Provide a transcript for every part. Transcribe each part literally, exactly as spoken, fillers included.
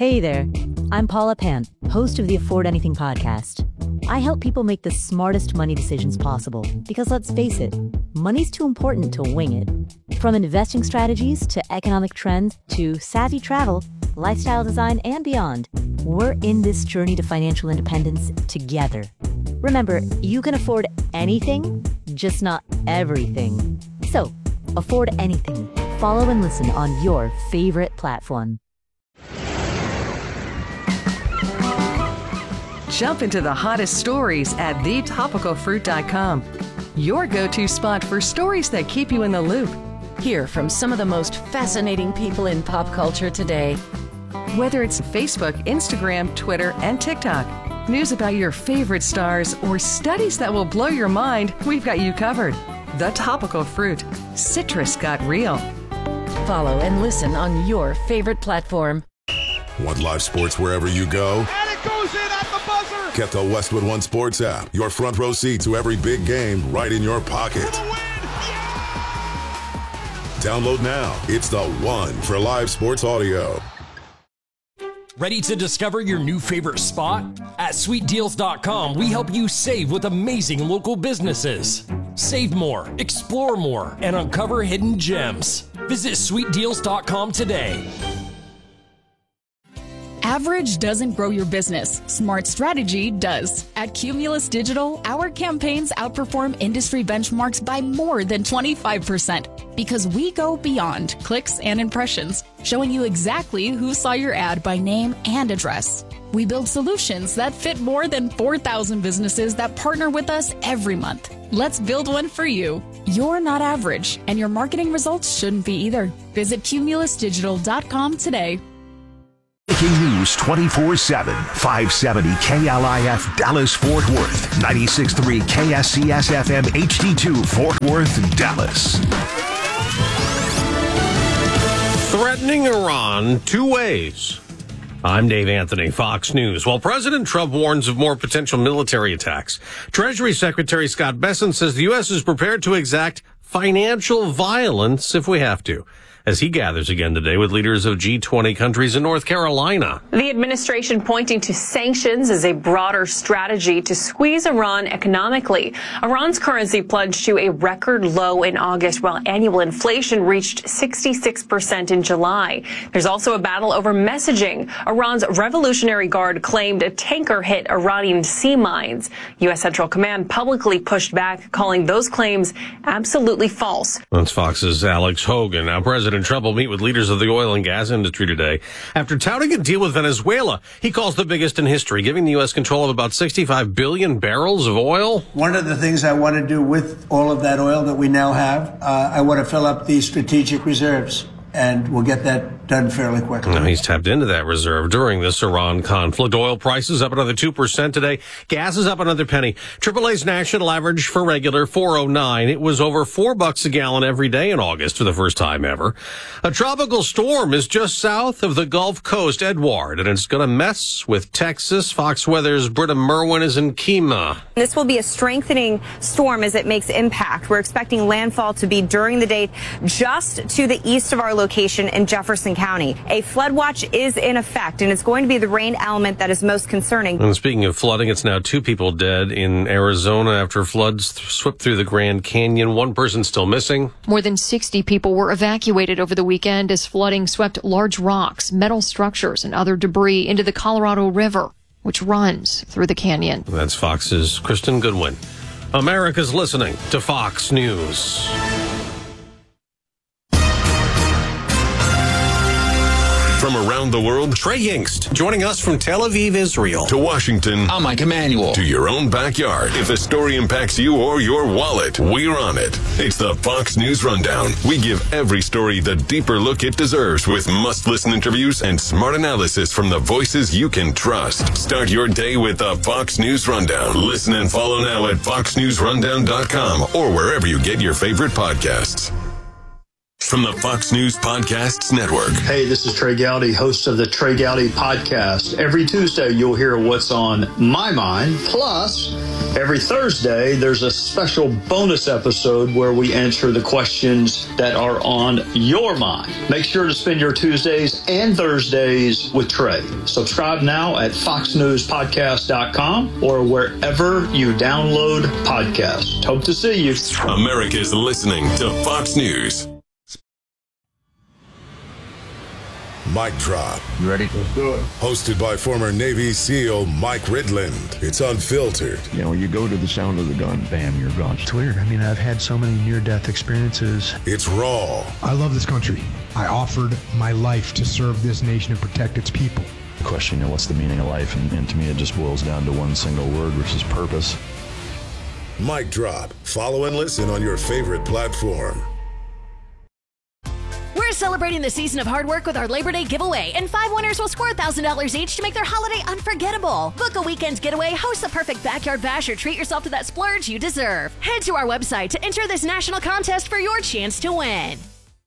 Hey there, I'm Paula Pant, host of the Afford Anything podcast. I help people make the smartest money decisions possible because, let's face it, money's too important to wing it. From investing strategies to economic trends to savvy travel, lifestyle design, and beyond, we're in this journey to financial independence together. Remember, you can afford anything, just not everything. So, afford anything. Follow and listen on your favorite platform. Jump into the hottest stories at the topical fruit dot com. Your go-to spot for stories that keep you in the loop. Hear from some of the most fascinating people in pop culture today. Whether it's Facebook, Instagram, Twitter, and TikTok, news about your favorite stars, or studies that will blow your mind, we've got you covered. The Topical Fruit. Citrus got real. Follow and listen on your favorite platform. Want live sports wherever you go? And it goes in at the buzzer! Get the Westwood One Sports app. Your front row seat to every big game right in your pocket. For the win! Yeah! Download now. It's the one for live sports audio. Ready to discover your new favorite spot? At sweet deals dot com, we help you save with amazing local businesses. Save more, explore more, and uncover hidden gems. Visit sweet deals dot com today. Average doesn't grow your business. Smart strategy does. At Cumulus Digital, our campaigns outperform industry benchmarks by more than twenty-five percent because we go beyond clicks and impressions, showing you exactly who saw your ad by name and address. We build solutions that fit more than four thousand businesses that partner with us every month. Let's build one for you. You're not average, and your marketing results shouldn't be either. Visit cumulus digital dot com today. Breaking news twenty-four seven, five seventy K L I F Dallas Fort Worth, ninety-six point three K S C S F M H D two Fort Worth, Dallas. Threatening Iran two ways. I'm Dave Anthony, Fox News. While President Trump warns of more potential military attacks, Treasury Secretary Scott Bessent says the U S is prepared to exact financial violence if we have to, as he gathers again today with leaders of G twenty countries in North Carolina. The administration pointing to sanctions as a broader strategy to squeeze Iran economically. Iran's currency plunged to a record low in August, while annual inflation reached sixty-six percent in July. There's also a battle over messaging. Iran's Revolutionary Guard claimed a tanker hit Iranian sea mines. U S Central Command publicly pushed back, calling those claims absolutely false. That's Fox's Alex Hogan. Now, President Trump will meet with leaders of the oil and gas industry today. After touting a deal with Venezuela, he calls the biggest in history, giving the U S control of about sixty-five billion barrels of oil. One of the things I want to do with all of that oil that we now have, uh, I want to fill up the strategic reserves, and we'll get that done fairly quickly. Now, he's tapped into that reserve during this Iran conflict. Oil prices up another two percent today. Gas is up another penny. triple A's national average for regular, four oh nine. It was over four bucks a gallon every day in August for the first time ever. A tropical storm is just south of the Gulf Coast, Edward, and it's going to mess with Texas. Fox Weather's Britta Merwin is in Kemah. This will be a strengthening storm as it makes impact. We're expecting landfall to be during the day just to the east of our location in Jefferson County. A flood watch is in effect, and it's going to be the rain element that is most concerning. And speaking of flooding, it's now two people dead in Arizona after floods th- swept through the Grand Canyon. One person still missing. More than sixty people were evacuated over the weekend as flooding swept large rocks, metal structures, and other debris into the Colorado River, which runs through the canyon. That's Fox's Kristen Goodwin. America's listening to Fox News. From around the world, Trey Yingst, joining us from Tel Aviv, Israel. To Washington. I'm Mike Emanuel. To your own backyard. If a story impacts you or your wallet, we're on it. It's the Fox News Rundown. We give every story the deeper look it deserves with must-listen interviews and smart analysis from the voices you can trust. Start your day with the Fox News Rundown. Listen and follow now at fox news rundown dot com or wherever you get your favorite podcasts. from the Fox News Podcasts Network. Hey, this is Trey Gowdy, host of the Trey Gowdy Podcast. Every Tuesday, you'll hear what's on my mind. Plus, every Thursday, there's a special bonus episode where we answer the questions that are on your mind. Make sure to spend your Tuesdays and Thursdays with Trey. Subscribe now at fox news podcast dot com or wherever you download podcasts. Hope to see you. America's listening to Fox News. Mic Drop. You ready? Let's do it. Hosted by former Navy SEAL Mike Ridland. It's unfiltered. You know, you go to the sound of the gun, bam, you're gone. It's weird. I mean, I've had so many near-death experiences. It's raw. I love this country. I offered my life to serve this nation and protect its people. The question, you know, what's the meaning of life? And, and to me, it just boils down to one single word, which is purpose. Mic Drop. Follow and listen on your favorite platform. We're celebrating the season of hard work with our Labor Day giveaway, and five winners will score one thousand dollars each to make their holiday unforgettable. Book a weekend getaway, host the perfect backyard bash, or treat yourself to that splurge you deserve. Head to our website to enter this national contest for your chance to win.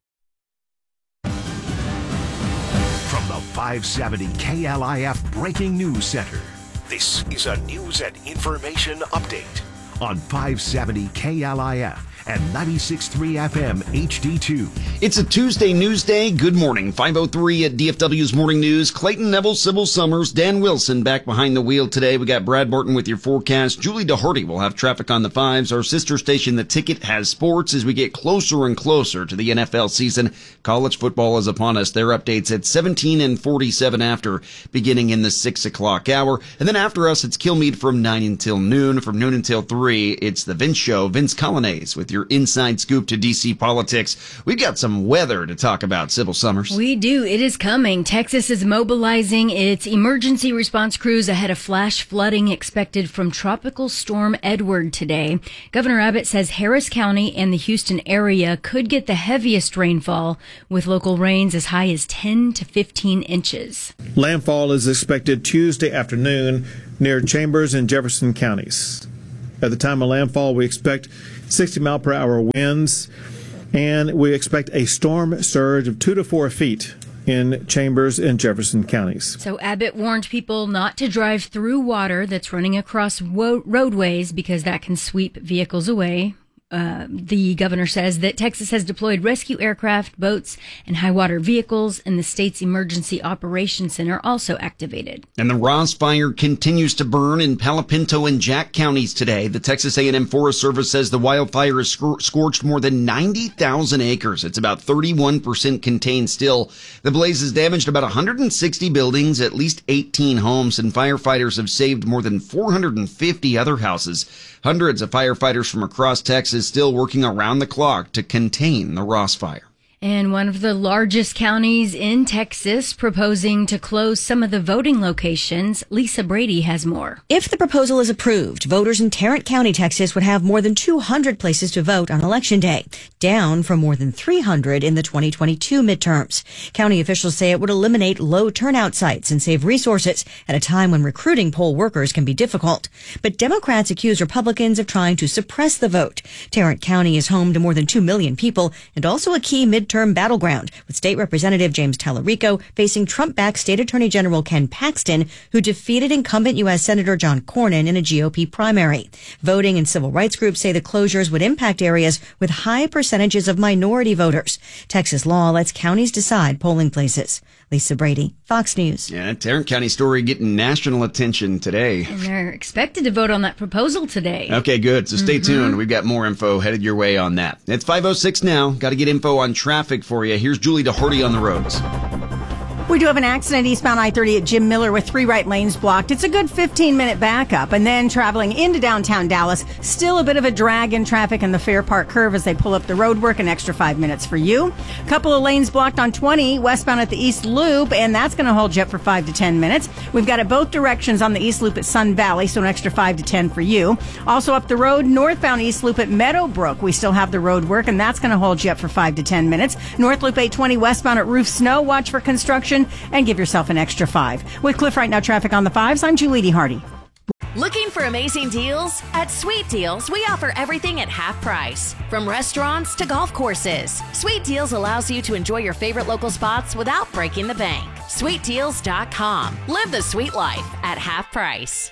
From the five seventy K L I F Breaking News Center, this is a news and information update on five seventy K L I F. And ninety-six point three F M H D two. It's a Tuesday news day. Good morning. five oh three at D F W's Morning News. Clayton Neville, Sybil Summers, Dan Wilson back behind the wheel today. We got Brad Martin with your forecast. Julie DeHarty will have traffic on the fives. Our sister station, The Ticket, has sports as we get closer and closer to the N F L season. College football is upon us. Their updates at seventeen and forty-seven after, beginning in the six o'clock hour. And then after us, it's Kilmeade from nine until noon. From noon until three, it's The Vince Show. Vince Colonnese with your your inside scoop to D C politics. We've got some weather to talk about, Sybil Summers. We do. It is coming. Texas is mobilizing its emergency response crews ahead of flash flooding expected from Tropical Storm Edward today. Governor Abbott says Harris County and the Houston area could get the heaviest rainfall, with local rains as high as ten to fifteen inches. Landfall is expected Tuesday afternoon near Chambers and Jefferson counties. At the time of landfall, we expect sixty mile per hour winds, and we expect a storm surge of two to four feet in Chambers and Jefferson counties. So Abbott warned people not to drive through water that's running across wo- roadways because that can sweep vehicles away. Uh, the governor says that Texas has deployed rescue aircraft, boats, and high water vehicles, and the state's emergency operations center also activated. And the Ross Fire continues to burn in Palo Pinto and Jack counties today. The Texas A and M Forest Service says the wildfire has scor- scorched more than ninety thousand acres. It's about thirty-one percent contained still. The blaze has damaged about one hundred sixty buildings, at least eighteen homes, and firefighters have saved more than four hundred fifty other houses. Hundreds of firefighters from across Texas still working around the clock to contain the Ross Fire. And one of the largest counties in Texas proposing to close some of the voting locations. Lisa Brady has more. If the proposal is approved, voters in Tarrant County, Texas would have more than two hundred places to vote on Election Day, down from more than three hundred in the twenty twenty-two midterms. County officials say it would eliminate low turnout sites and save resources at a time when recruiting poll workers can be difficult. But Democrats accuse Republicans of trying to suppress the vote. Tarrant County is home to more than two million people and also a key midterm term battleground, with State Representative James Tallarico facing Trump-backed State Attorney General Ken Paxton, who defeated incumbent U S Senator John Cornyn in a G O P primary. Voting and civil rights groups say the closures would impact areas with high percentages of minority voters. Texas law lets counties decide polling places. Lisa Brady, Fox News. Yeah, Tarrant County story getting national attention today. And they're expected to vote on that proposal today. Okay, good. So stay Mm-hmm. tuned. We've got more info headed your way on that. It's five oh six now. Got to get info on traffic for you. Here's Julie DeHarty on the roads. We do have an accident eastbound I thirty at Jim Miller with three right lanes blocked. It's a good fifteen minute backup. And then traveling into downtown Dallas, still a bit of a drag in traffic in the Fair Park curve as they pull up the road work, an extra five minutes for you. A couple of lanes blocked on twenty westbound at the East Loop, and that's going to hold you up for five to ten minutes. We've got it both directions on the East Loop at Sun Valley, so an extra five to ten for you. Also up the road, northbound East Loop at Meadowbrook, we still have the road work, and that's going to hold you up for five to ten minutes. North Loop eight twenty westbound at Roof Snow, watch for construction and give yourself an extra five. With Cliff Right Now traffic on the fives, I'm Julie DeHarty. Looking for amazing deals? At Sweet Deals, we offer everything at half price. From restaurants to golf courses, Sweet Deals allows you to enjoy your favorite local spots without breaking the bank. sweet deals dot com. Live the sweet life at half price.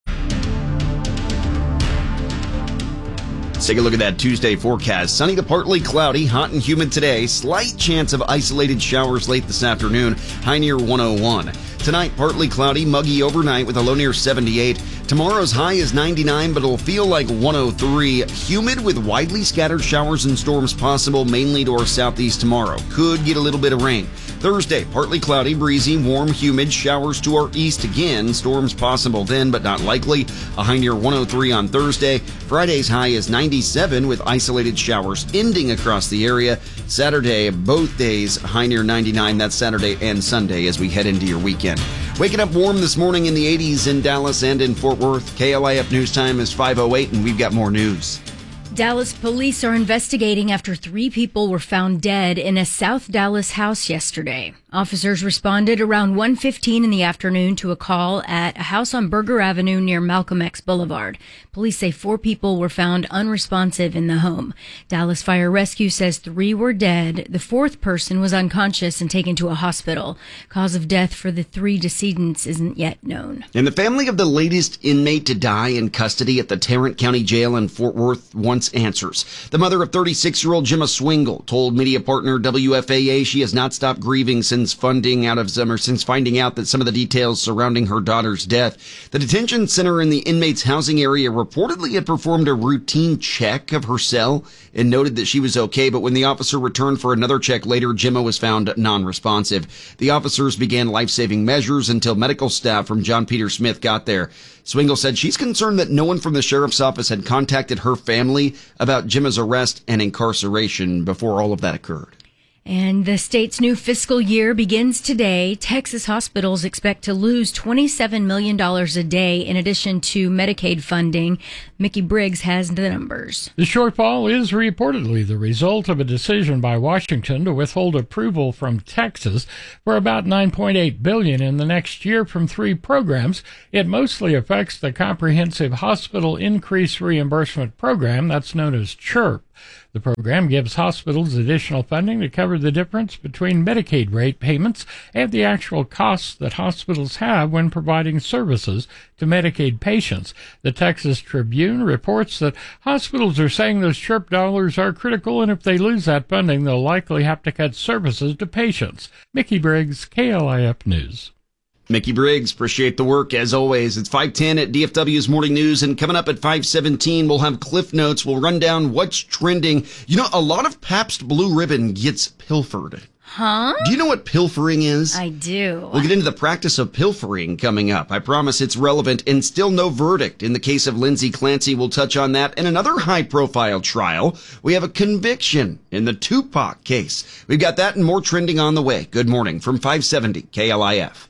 Let's take a look at that Tuesday forecast. Sunny to partly cloudy, hot and humid today. Slight chance of isolated showers late this afternoon. High near one oh one. Tonight, partly cloudy, muggy overnight with a low near seventy-eight. Tomorrow's high is ninety-nine, but it'll feel like one oh three. Humid with widely scattered showers and storms possible, mainly to our southeast tomorrow. Could get a little bit of rain. Thursday, partly cloudy, breezy, warm, humid, showers to our east again. Storms possible then, but not likely. A high near one oh three on Thursday. Friday's high is ninety-seven with isolated showers ending across the area. Saturday, both days, high near ninety-nine. That's Saturday and Sunday as we head into your weekend. Waking up warm this morning in the eighties in Dallas and in Fort Worth. K L I F news time is five oh eight, and we've got more news. Dallas police are investigating after three people were found dead in a South Dallas house yesterday. Officers responded around one fifteen in the afternoon to a call at a house on Berger Avenue near Malcolm X Boulevard. Police say four people were found unresponsive in the home. Dallas Fire Rescue says three were dead. The fourth person was unconscious and taken to a hospital. Cause of death for the three decedents isn't yet known. And the family of the latest inmate to die in custody at the Tarrant County Jail in Fort Worth wants answers. The mother of thirty-six-year-old Gemma Swingle told media partner W F A A she has not stopped grieving since funding out of some, or since finding out that some of the details surrounding her daughter's death. The detention center in the inmates' housing area reportedly had performed a routine check of her cell and noted that she was okay, but when the officer returned for another check later, Gemma was found non-responsive. The officers began life-saving measures until medical staff from John Peter Smith got there. Swingle said she's concerned that no one from the sheriff's office had contacted her family about Gemma's arrest and incarceration before all of that occurred. And the state's new fiscal year begins today. Texas hospitals expect to lose twenty-seven million dollars a day in addition to Medicaid funding. Mickey Briggs has the numbers. The shortfall is reportedly the result of a decision by Washington to withhold approval from Texas for about nine point eight billion dollars in the next year from three programs. It mostly affects the Comprehensive Hospital Increase Reimbursement Program, that's known as CHIRP. The program gives hospitals additional funding to cover the difference between Medicaid rate payments and the actual costs that hospitals have when providing services to Medicaid patients. The Texas Tribune reports that hospitals are saying those CHIRP dollars are critical, and if they lose that funding, they'll likely have to cut services to patients. Mickey Briggs, K L I F News. Mickey Briggs, appreciate the work as always. It's five ten at D F W's Morning News, and coming up at five seventeen, we'll have Cliff Notes. We'll run down what's trending. You know, a lot of Pabst Blue Ribbon gets pilfered. Huh? Do you know what pilfering is? I do. We'll get into the practice of pilfering coming up. I promise it's relevant, and still no verdict in the case of Lindsay Clancy. We'll touch on that. And another high-profile trial. We have a conviction in the Tupac case. We've got that and more trending on the way. Good morning from five seventy K L I F.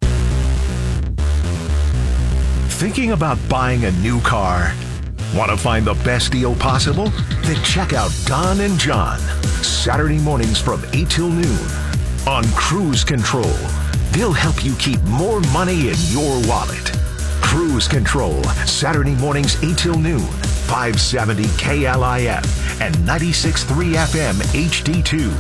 Thinking about buying a new car? Want to find the best deal possible? Then check out Don and John, Saturday mornings from eight till noon on Cruise Control. They'll help you keep more money in your wallet. Cruise Control, Saturday mornings eight till noon, five seventy K L I F and ninety-six point three F M H D two.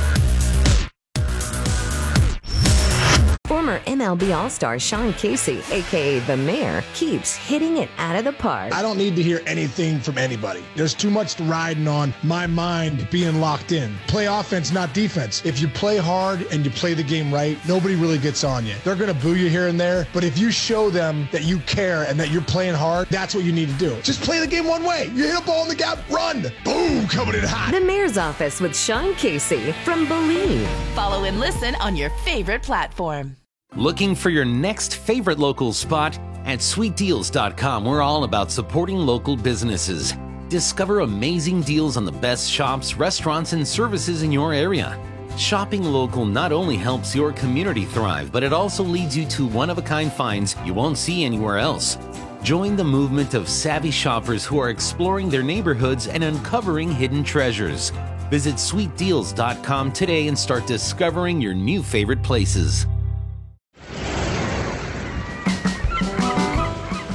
Former M L B All-Star Sean Casey, a k a. The Mayor, keeps hitting it out of the park. I don't need to hear anything from anybody. There's too much riding on my mind being locked in. Play offense, not defense. If you play hard and you play the game right, nobody really gets on you. They're going to boo you here and there, but if you show them that you care and that you're playing hard, that's what you need to do. Just play the game one way. You hit a ball in the gap, run. Boom, coming in hot. The Mayor's Office with Sean Casey from Believe. Follow and listen on your favorite platform. Looking for your next favorite local spot? At sweet deals dot com, we're all about supporting local businesses. Discover amazing deals on the best shops, restaurants, and services in your area. Shopping local not only helps your community thrive, but it also leads you to one-of-a-kind finds you won't see anywhere else. Join the movement of savvy shoppers who are exploring their neighborhoods and uncovering hidden treasures. Visit sweet deals dot com today and start discovering your new favorite places.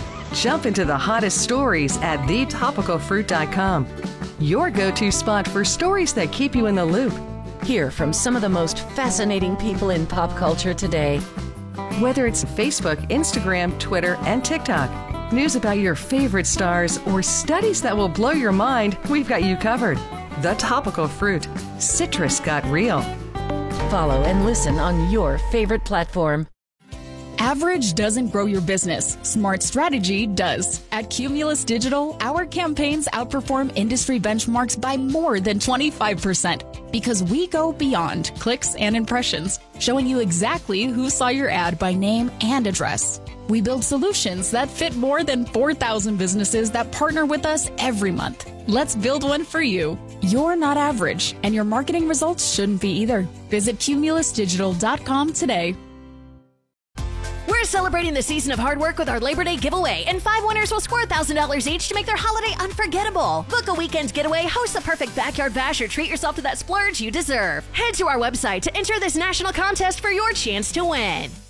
Jump into the hottest stories at the topical fruit dot com. Your go-to spot for stories that keep you in the loop. Hear from some of the most fascinating people in pop culture today. Whether it's Facebook, Instagram, Twitter, and TikTok, news about your favorite stars, or studies that will blow your mind, we've got you covered. The Topical Fruit. Citrus got real. Follow and listen on your favorite platform. Average doesn't grow your business. Smart strategy does. At Cumulus Digital, our campaigns outperform industry benchmarks by more than twenty-five percent because we go beyond clicks and impressions, showing you exactly who saw your ad by name and address. We build solutions that fit more than four thousand businesses that partner with us every month. Let's build one for you. You're not average, and your marketing results shouldn't be either. Visit cumulus digital dot com today. We're celebrating the season of hard work with our Labor Day giveaway, and five winners will score one thousand dollars each to make their holiday unforgettable. Book a weekend getaway, host a perfect backyard bash, or treat yourself to that splurge you deserve. Head to our website to enter this national contest for your chance to win.